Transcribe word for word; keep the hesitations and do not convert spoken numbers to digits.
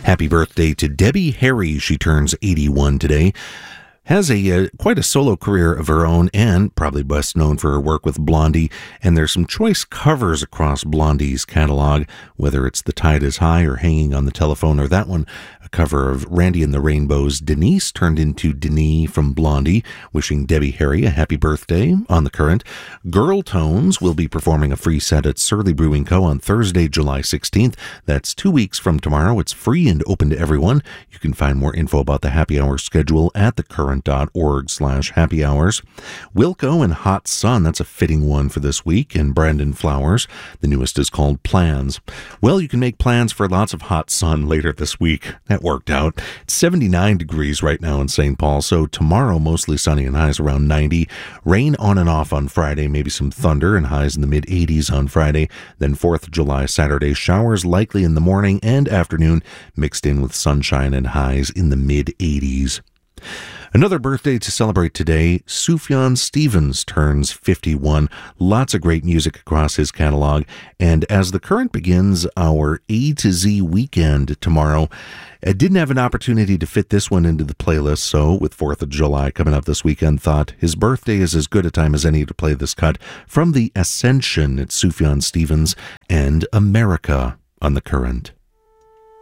Happy birthday to Debbie Harry. She turns eighty-one today. Has a uh, quite a solo career of her own, and probably best known for her work with Blondie. And there's some choice covers across Blondie's catalog, whether it's The Tide is High or Hanging on the Telephone, or that one, a cover of Randy and the Rainbows' Denise turned into Denis from Blondie. Wishing Debbie Harry a happy birthday on the current. Girl Tones will be performing a free set at Surly Brewing Co. on Thursday, July sixteenth. That's two weeks from tomorrow. It's free and open to everyone. You can find more info about the happy hour schedule at the current dot org slash happy hours. Wilco and Hot Sun, that's a fitting one for this week, and Brandon Flowers. The newest is called Plans. Well, you can make plans for lots of hot sun later this week. That worked out. It's seventy-nine degrees right now in Saint Paul, so tomorrow mostly sunny and highs around ninety. Rain on and off on Friday, maybe some thunder and highs in the mid eighties on Friday. Then fourth of July, Saturday, showers likely in the morning and afternoon, mixed in with sunshine and highs in the mid eighties. Another birthday to celebrate today, Sufjan Stevens turns fifty-one. Lots of great music across his catalog. And as the current begins our A to Z weekend tomorrow, I didn't have an opportunity to fit this one into the playlist, so with fourth of July coming up this weekend, thought his birthday is as good a time as any to play this cut from the Ascension. It's Sufjan Stevens and America on the current.